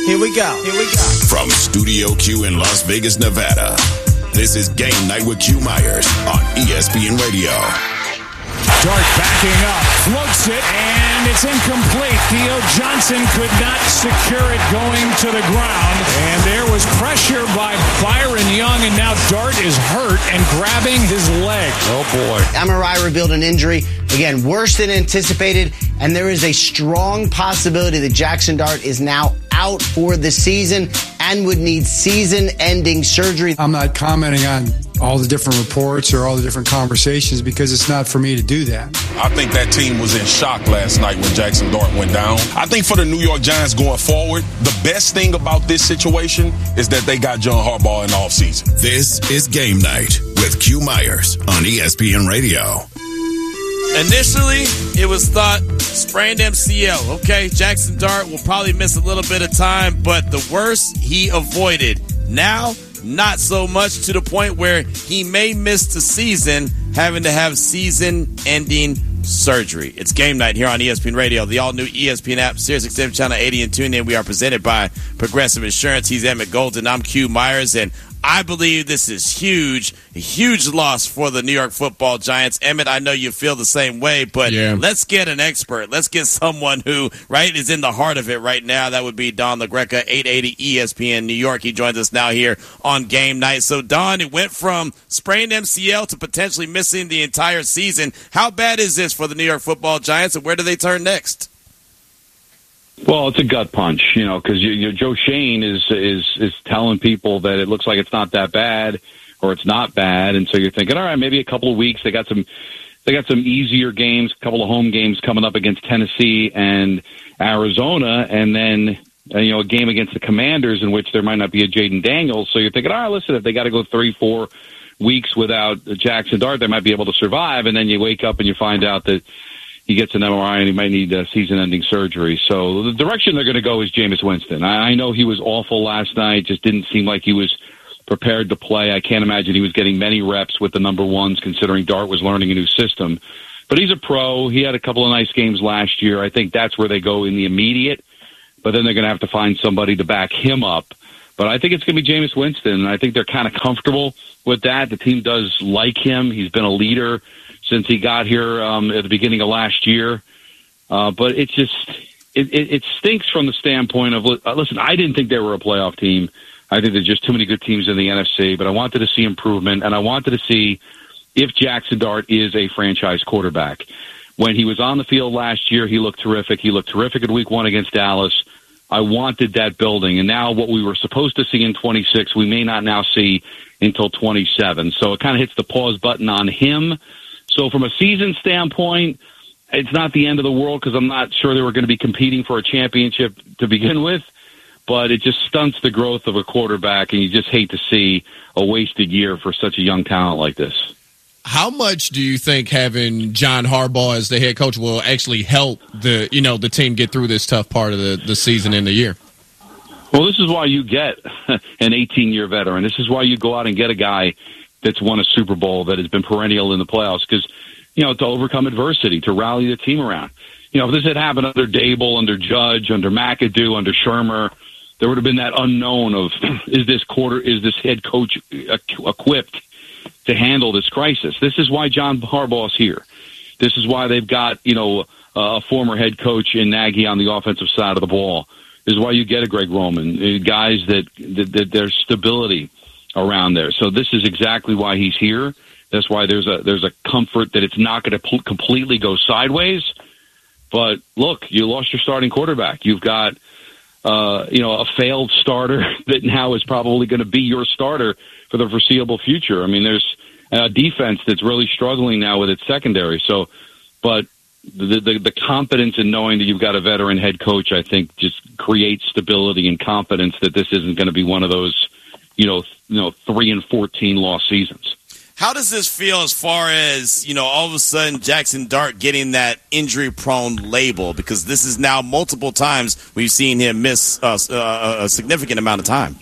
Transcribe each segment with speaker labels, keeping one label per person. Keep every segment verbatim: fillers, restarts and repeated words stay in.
Speaker 1: Here we go. Here we go.
Speaker 2: From Studio Q in Las Vegas, Nevada, this is Game Night with Q Myers on E S P N Radio.
Speaker 3: Dart backing up, floats it, and it's incomplete. Theo Johnson could not secure it going to the ground, and there was pressure by Byron Young, and now Dart is hurt and grabbing his leg.
Speaker 4: Oh, boy.
Speaker 1: M R I revealed an injury, again, worse than anticipated, and there is a strong possibility that Jackson Dart is now out for the season and would need season-ending surgery.
Speaker 5: I'm not commenting on all the different reports or all the different conversations because it's not for me to do that.
Speaker 6: I think that team was in shock last night when Jackson Dart went down. I think for the New York Giants going forward, the best thing about this situation is that they got John Harbaugh in the offseason.
Speaker 2: This is Game Night with Q Myers on E S P N Radio.
Speaker 7: Initially, it was thought sprained M C L. Okay, Jackson Dart will probably miss a little bit of time, but the worst he avoided. Now, not so much, to the point where he may miss the season, having to have season-ending surgery. It's Game Night here on E S P N Radio, the all-new E S P N app, Sirius X M Channel eighty, and tune in. We are presented by Progressive Insurance. He's Emmett Golden. I'm Q Myers, and I believe this is huge, a huge loss for the New York Football Giants. Emmett, I know you feel the same way, but yeah. Let's get an expert. Let's get someone who, right, is in the heart of it right now. That would be Don LaGreca, eight eighty E S P N New York. He joins us now here on Game Night. So, Don, it went from sprained M C L to potentially missing the entire season. How bad is this for the New York Football Giants, and where do they turn next?
Speaker 4: Well, it's a gut punch, you know, because you, you, Joe Shane is is is telling people that it looks like it's not that bad, or it's not bad, and so you're thinking, all right, maybe a couple of weeks. They got some, they got some easier games, a couple of home games coming up against Tennessee and Arizona, and then uh, you know a game against the Commanders in which there might not be a Jaden Daniels. So you're thinking, all right, listen, if they got to go three, four weeks without Jackson Dart, they might be able to survive, and then you wake up and you find out that he gets an M R I and he might need uh, season-ending surgery. So the direction they're going to go is Jameis Winston. I, I know he was awful last night, just didn't seem like he was prepared to play. I can't imagine he was getting many reps with the number ones, considering Dart was learning a new system. But he's a pro. He had a couple of nice games last year. I think that's where they go in the immediate. But then they're going to have to find somebody to back him up. But I think it's going to be Jameis Winston, and I think they're kind of comfortable with that. The team does like him. He's been a leader since he got here um, at the beginning of last year. Uh, but it's just, it, it, it stinks from the standpoint of, uh, listen, I didn't think they were a playoff team. I think there's just too many good teams in the N F C, but I wanted to see improvement, and I wanted to see if Jackson Dart is a franchise quarterback. When he was on the field last year, he looked terrific. He looked terrific in week one against Dallas. I wanted that building, and now what we were supposed to see in twenty-six, we may not now see until twenty-seven. So it kind of hits the pause button on him. So from a season standpoint, it's not the end of the world because I'm not sure they were going to be competing for a championship to begin with, but it just stunts the growth of a quarterback, and you just hate to see a wasted year for such a young talent like this.
Speaker 8: How much do you think having John Harbaugh as the head coach will actually help the you know the team get through this tough part of the, the season and the year?
Speaker 4: Well, this is why you get an eighteen-year veteran. This is why you go out and get a guy that's won a Super Bowl, that has been perennial in the playoffs, because, you know, to overcome adversity, to rally the team around. You know, if this had happened under Dable, under Judge, under McAdoo, under Shermer, there would have been that unknown of, is this quarter, is this head coach equipped to handle this crisis? This is why John Harbaugh's here. This is why they've got, you know, a former head coach in Nagy on the offensive side of the ball. This is why you get a Greg Roman, guys that, that, that there's stability around there. So this is exactly why he's here. That's why there's a there's a comfort that it's not going to pl- completely go sideways. But look, you lost your starting quarterback. You've got uh, you know a failed starter that now is probably going to be your starter for the foreseeable future. I mean, there's a defense that's really struggling now with its secondary. So, but the the, the confidence in knowing that you've got a veteran head coach, I think, just creates stability and confidence that this isn't going to be one of those, you know, you know, three and fourteen lost seasons.
Speaker 7: How does this feel as far as, you know, all of a sudden Jackson Dart getting that injury-prone label? Because this is now multiple times we've seen him miss uh, a significant amount of time.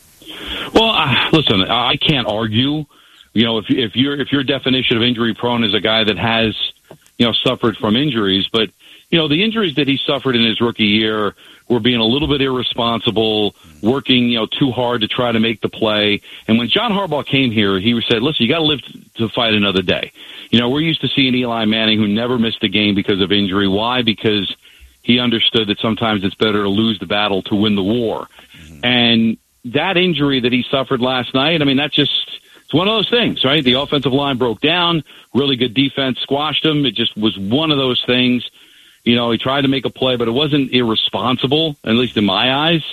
Speaker 4: Well, uh, listen, I can't argue. You know, if if your if your definition of injury-prone is a guy that has, you know, suffered from injuries, but you know, the injuries that he suffered in his rookie year were being a little bit irresponsible, working, you know, too hard to try to make the play. And when John Harbaugh came here, he said, listen, you got to live to fight another day. You know, we're used to seeing Eli Manning, who never missed a game because of injury. Why? Because he understood that sometimes it's better to lose the battle to win the war. Mm-hmm. And that injury that he suffered last night, I mean, that just, it's one of those things, right? The offensive line broke down, really good defense squashed him. It just was one of those things. You know, he tried to make a play, but it wasn't irresponsible, at least in my eyes.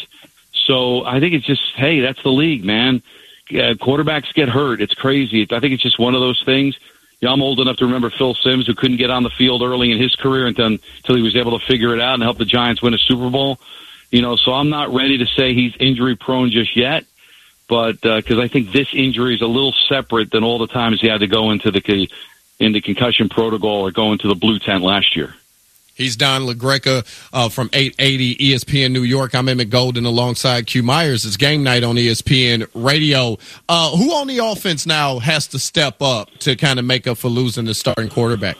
Speaker 4: So I think it's just, hey, that's the league, man. Uh, quarterbacks get hurt. It's crazy. I think it's just one of those things. You know, I'm old enough to remember Phil Simms, who couldn't get on the field early in his career until, until he was able to figure it out and help the Giants win a Super Bowl. You know, so I'm not ready to say he's injury prone just yet, but because uh, I think this injury is a little separate than all the times he had to go into the into concussion protocol or go into the blue tent last year.
Speaker 8: He's Don LaGreca uh, from eight eighty E S P N New York. I'm Emmett Golden alongside Q Myers. It's game night on E S P N Radio. Uh, who on the offense now has to step up to kind of make up for losing the starting quarterback?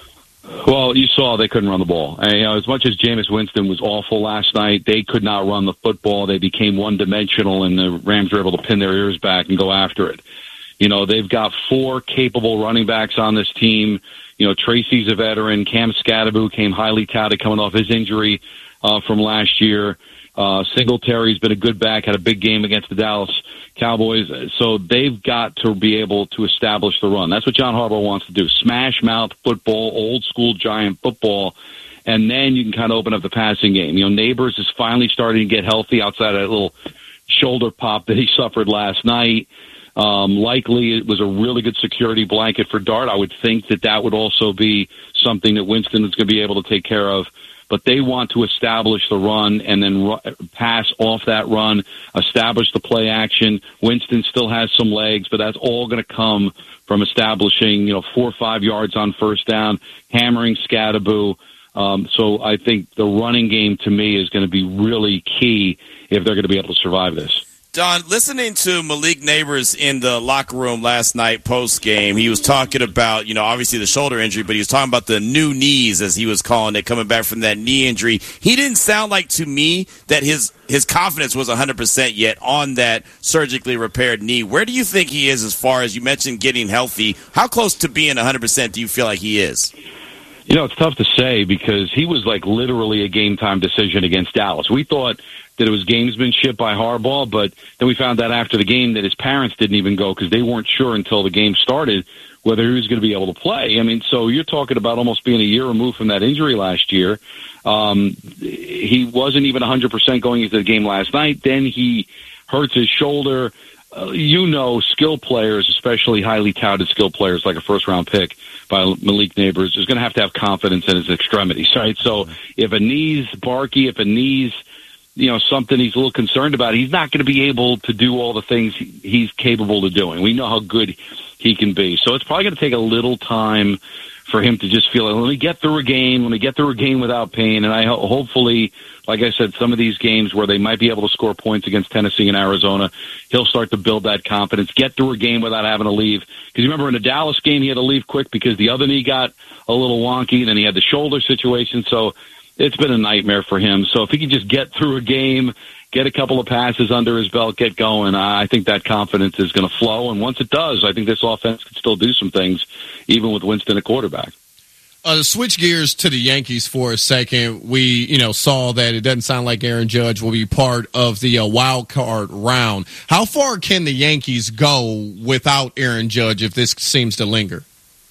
Speaker 4: Well, you saw they couldn't run the ball. And, you know, as much as Jameis Winston was awful last night, they could not run the football. They became one-dimensional, and the Rams were able to pin their ears back and go after it. You know, they've got four capable running backs on this team. You know, Tracy's a veteran. Cam Scatterbo came highly touted coming off his injury uh, from last year. Uh, Singletary's been a good back, had a big game against the Dallas Cowboys. So they've got to be able to establish the run. That's what John Harbaugh wants to do. Smash mouth football, old school Giant football, and then you can kind of open up the passing game. You know, Neighbors is finally starting to get healthy outside of that little shoulder pop that he suffered last night. Um, likely it was a really good security blanket for Dart. I would think that that would also be something that Winston is going to be able to take care of. But they want to establish the run and then ru- pass off that run, establish the play action. Winston still has some legs, but that's all going to come from establishing, you know, four or five yards on first down, hammering Scatterbo. Um, so I think the running game to me is going to be really key if they're going to be able to survive this.
Speaker 7: Don, listening to Malik Neighbors in the locker room last night post-game, he was talking about, you know, obviously the shoulder injury, but he was talking about the new knees, as he was calling it, coming back from that knee injury. He didn't sound like, to me, that his his confidence was one hundred percent yet on that surgically repaired knee. Where do you think he is as far as, you mentioned, getting healthy? How close to being one hundred percent do you feel like he is?
Speaker 4: You know, it's tough to say because he was like literally a game-time decision against Dallas. We thought that it was gamesmanship by Harbaugh, but then we found out after the game that his parents didn't even go because they weren't sure until the game started whether he was going to be able to play. I mean, so you're talking about almost being a year removed from that injury last year. Um, he wasn't even one hundred percent going into the game last night. Then he hurts his shoulder. Uh, you know, skill players, especially highly touted skill players like a first-round pick by Malik Neighbors, is going to have to have confidence in his extremities, right? So if a knee's barky, if a knee's, you know, something he's a little concerned about, he's not going to be able to do all the things he's capable of doing. We know how good he can be. So it's probably going to take a little time for him to just feel like, let me get through a game, let me get through a game without pain. And I ho- hopefully, like I said, some of these games where they might be able to score points against Tennessee and Arizona, he'll start to build that confidence, get through a game without having to leave. Because you remember in the Dallas game, he had to leave quick because the other knee got a little wonky, then he had the shoulder situation. So it's been a nightmare for him. So if he can just get through a game, get a couple of passes under his belt, get going, I think that confidence is going to flow. And once it does, I think this offense can still do some things, even with Winston at quarterback.
Speaker 8: Uh, to switch gears to the Yankees for a second, we you know saw that it doesn't sound like Aaron Judge will be part of the uh, wild card round. How far can the Yankees go without Aaron Judge if this seems to linger?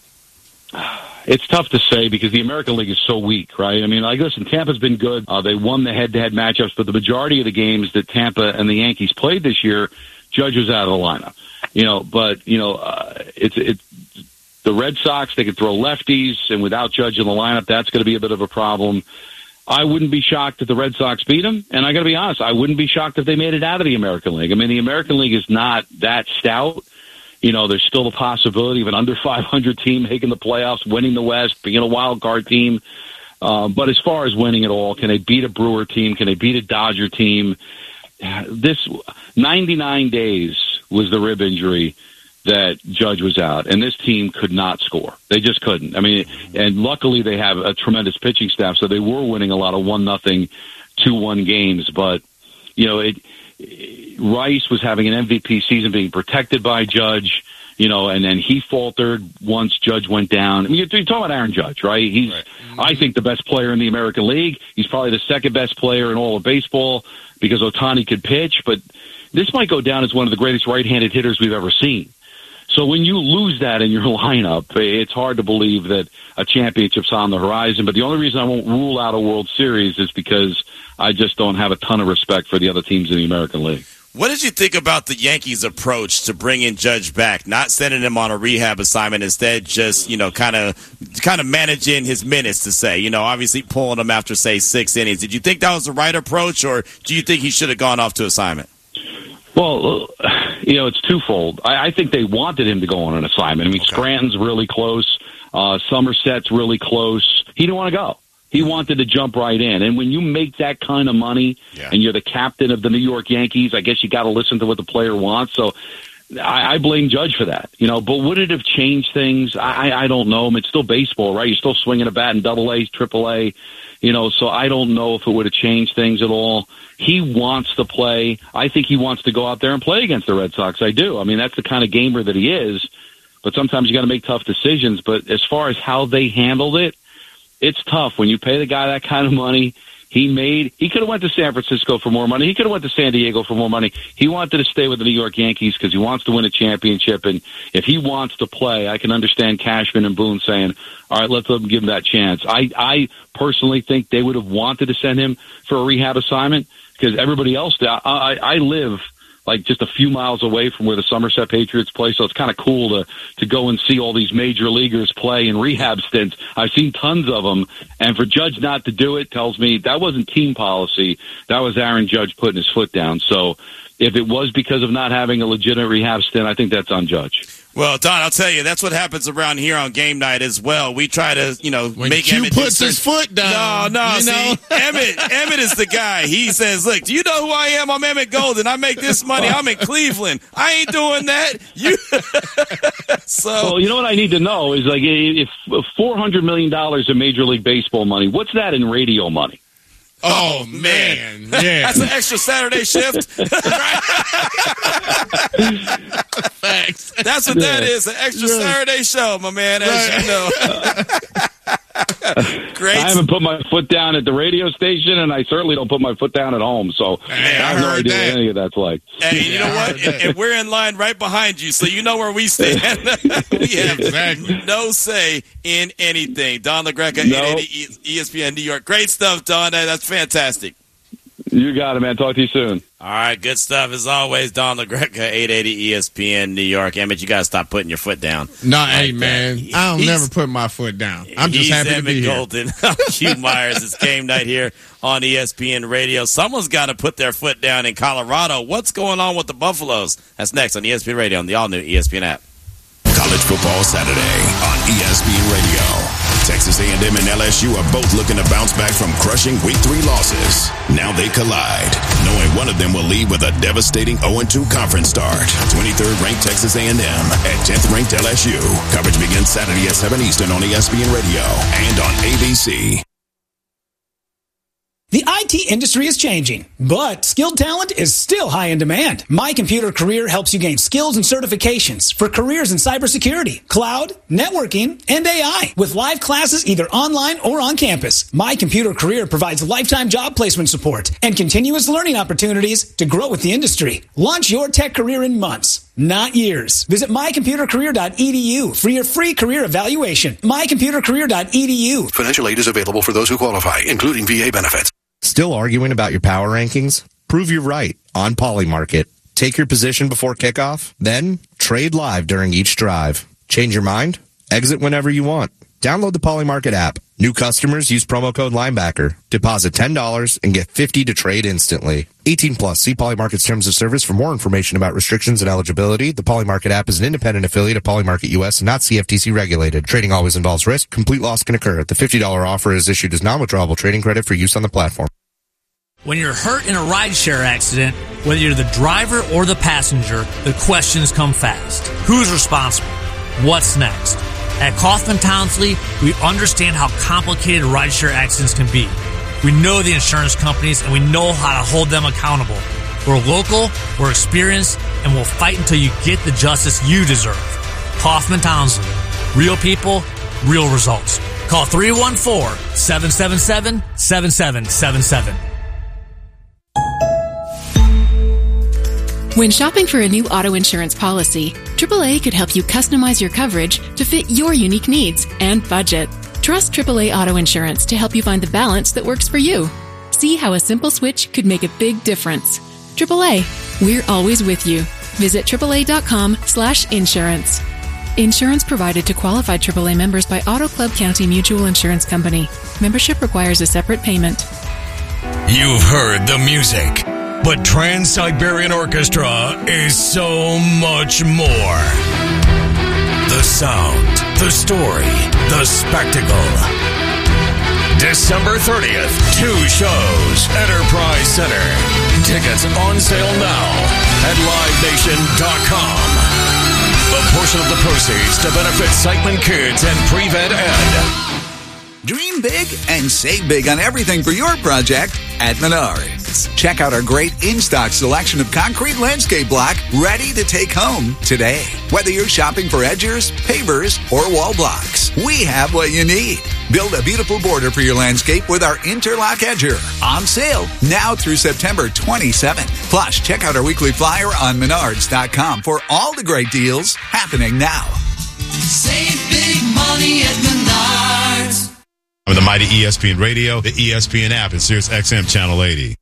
Speaker 4: It's tough to say because the American League is so weak, right? I mean, like, listen, Tampa's been good. Uh, they won the head-to-head matchups, but the majority of the games that Tampa and the Yankees played this year, Judge was out of the lineup. You know, but, you know, uh, it's it's the Red Sox, they could throw lefties, and without Judge in the lineup, that's going to be a bit of a problem. I wouldn't be shocked if the Red Sox beat them, and I got to be honest, I wouldn't be shocked if they made it out of the American League. I mean, the American League is not that stout. You know, there's still a possibility of an under five hundred team making the playoffs, winning the West, being a wild card team. Uh, but as far as winning it all, can they beat a Brewer team? Can they beat a Dodger team? This ninety-nine days was the rib injury that Judge was out, and this team could not score. They just couldn't. I mean, and luckily they have a tremendous pitching staff, so they were winning a lot of one nothing, two one games. But you know, it, it Rice was having an M V P season, being protected by Judge. You know, and then he faltered once Judge went down. I mean, you're, you're talking about Aaron Judge, right? He's, right. Mm-hmm. I think, the best player in the American League. He's probably the second best player in all of baseball because Ohtani could pitch. But this might go down as one of the greatest right-handed hitters we've ever seen. So when you lose that in your lineup, it's hard to believe that a championship's on the horizon. But the only reason I won't rule out a World Series is because I just don't have a ton of respect for the other teams in the American League.
Speaker 7: What did you think about the Yankees' approach to bringing Judge back, not sending him on a rehab assignment, instead just, you know, kind of kind of managing his minutes, to say, you know, obviously pulling him after, say, six innings. Did you think that was the right approach, or do you think he should have gone off to assignment?
Speaker 4: Well, you know, it's twofold. I, I think they wanted him to go on an assignment. I mean, okay. Scranton's really close. Uh, Somerset's really close. He didn't want to go. He wanted to jump right in. And when you make that kind of money yeah. and you're the captain of the New York Yankees, I guess you got to listen to what the player wants. So I, I blame Judge for that. You know, but would it have changed things? I, I don't know. I mean, it's still baseball, right? You're still swinging a bat in double A, triple A, you know, so I don't know if it would have changed things at all. He wants to play. I think he wants to go out there and play against the Red Sox. I do. I mean, that's the kind of gamer that he is. But sometimes you got to make tough decisions. But as far as how they handled it, it's tough when you pay the guy that kind of money. He made, he could have went to San Francisco for more money. He could have went to San Diego for more money. He wanted to stay with the New York Yankees because he wants to win a championship. And if he wants to play, I can understand Cashman and Boone saying, all right, let's let him give him that chance. I, I personally think they would have wanted to send him for a rehab assignment because everybody else, I, I, I live like just a few miles away from where the Somerset Patriots play. So it's kind of cool to, to go and see all these major leaguers play in rehab stints. I've seen tons of them. And for Judge not to do it tells me that wasn't team policy. That was Aaron Judge putting his foot down. So if it was because of not having a legitimate rehab stint, I think that's on Judge.
Speaker 7: Well, Don, I'll tell you, that's what happens around here on game night as well. We try to, you know,
Speaker 8: when
Speaker 7: make
Speaker 8: Q
Speaker 7: Emmett
Speaker 8: puts
Speaker 7: certain...
Speaker 8: his foot down.
Speaker 7: No, no,
Speaker 8: you
Speaker 7: see,
Speaker 8: know?
Speaker 7: Emmett, Emmett is the guy. He says, look, do you know who I am? I'm Emmett Golden. I make this money. I'm in Cleveland. I ain't doing that. You. So,
Speaker 4: well, you know what I need to know is, like, if four hundred million dollars in Major League Baseball money, what's that in radio money?
Speaker 7: Oh, oh man. man. Yeah. That's an extra Saturday shift.
Speaker 8: Thanks.
Speaker 7: That's what yeah. that is, an extra yeah. Saturday show, my man, as right. you know. Great.
Speaker 4: I haven't put my foot down at the radio station, and I certainly don't put my foot down at home, so
Speaker 7: Man,
Speaker 4: I have
Speaker 7: I
Speaker 4: no idea
Speaker 7: that.
Speaker 4: what any of that's like.
Speaker 7: Hey, you yeah, know what? And, and we're in line right behind you, so you know where we stand. We have exactly. no say in anything. Don LaGreca,
Speaker 4: no.
Speaker 7: eight eighty E S P N New York. Great stuff, Don. That's fantastic.
Speaker 4: You got it, man. Talk to you soon.
Speaker 7: All right, good stuff as always. Don LaGreca, eight eighty E S P N New York. Emmett, you got to stop putting your foot down.
Speaker 8: No, like hey, man. That. I don't never put my foot down. I'm just happy
Speaker 7: Emmett
Speaker 8: to be
Speaker 7: Golden.
Speaker 8: here.
Speaker 7: Q Myers. It's game night here on E S P N Radio. Someone's got to put their foot down in Colorado. What's going on with the Buffaloes? That's next on E S P N Radio on the all-new E S P N app.
Speaker 2: College Football Saturday on E S P N Radio. Texas A and M and L S U are both looking to bounce back from crushing week three losses. Now they collide, knowing one of them will leave with a devastating oh and two conference start. twenty-third ranked Texas A and M at tenth ranked L S U. Coverage begins Saturday at seven Eastern on E S P N Radio and on A B C.
Speaker 9: The I T industry is changing, but skilled talent is still high in demand. My Computer Career helps you gain skills and certifications for careers in cybersecurity, cloud, networking, and A I with live classes either online or on campus. My Computer Career provides lifetime job placement support and continuous learning opportunities to grow with the industry. Launch your tech career in months, not years. Visit my computer career dot e d u for your free career evaluation. my computer career dot e d u.
Speaker 10: Financial aid is available for those who qualify, including V A benefits.
Speaker 11: Still arguing about your power rankings? Prove you're right on Polymarket. Take your position before kickoff, then trade live during each drive. Change your mind? Exit whenever you want. Download the Polymarket app. New customers use promo code Linebacker. Deposit ten dollars and get fifty dollars to trade instantly. eighteen plus. See Polymarket's terms of service for more information about restrictions and eligibility. The Polymarket app is an independent affiliate of Polymarket U S and not C F T C regulated. Trading always involves risk. Complete loss can occur. The fifty dollars offer is issued as non-withdrawable trading credit for use on the platform.
Speaker 12: When you're hurt in a rideshare accident, Whether you're the driver or the passenger, the questions come fast. Who's responsible? What's next? At Kaufman Townsley, we understand how complicated rideshare accidents can be. We know the insurance companies, and we know how to hold them accountable. We're local, we're experienced, and we'll fight until you get the justice you deserve. Kaufman Townsley. Real people, real results. Call three one four, seven seven seven, seven seven seven seven.
Speaker 13: When shopping for a new auto insurance policy, triple A could help you customize your coverage to fit your unique needs and budget. Trust triple A Auto Insurance to help you find the balance that works for you. See how a simple switch could make a big difference. triple A, we're always with you. Visit triple A dot com slash insurance. Insurance provided to qualified triple A members by Auto Club County Mutual Insurance Company. Membership requires a separate payment.
Speaker 14: You've heard the music, but Trans-Siberian Orchestra is so much more. The sound, the story, the spectacle. December thirtieth, two shows, Enterprise Center. Tickets on sale now at live nation dot com. A portion of the proceeds to benefit Siteman Kids and Prevent Ed.
Speaker 15: Dream big and save big on everything for your project at Menards. Check out our great in-stock selection of concrete landscape block ready to take home today. Whether you're shopping for edgers, pavers, or wall blocks, we have what you need. Build a beautiful border for your landscape with our Interlock Edger. On sale now through September twenty-seventh. Plus, check out our weekly flyer on menards dot com for all the great deals happening now.
Speaker 16: Save big money at Menards.
Speaker 17: With the mighty E S P N Radio, the E S P N app, and Sirius X M Channel eighty.